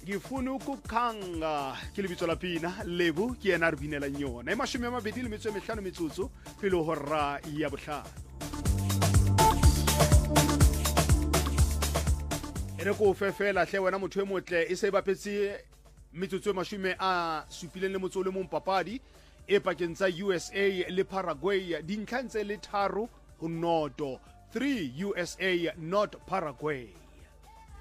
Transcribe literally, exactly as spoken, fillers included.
ngifuna ukukhanga ke lebitso la pina lebu ke yena re binela yona e mashome a mabedi le metso e mehlano metsotso pele hora ya bohlano ene ko fefela hle wena motho e motle e se bapetse metsotso e mashome a supileng le motso le mong papadi e pakeng tsa U S A le Paraguay dintlha ntse le tharo ho noto three U S A not Paraguay.